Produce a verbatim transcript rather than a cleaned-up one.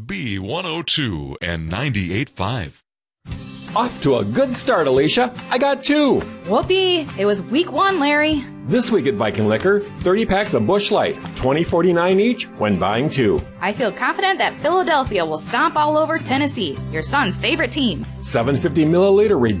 B one oh two and ninety-eight point five. Off to a good start, Alicia. I got two. Whoopee! It was week one, Larry. This week at Viking Liquor, thirty packs of Busch Light, twenty forty-nine each when buying two. I feel confident that Philadelphia will stomp all over Tennessee, your son's favorite team. seven hundred fifty milliliter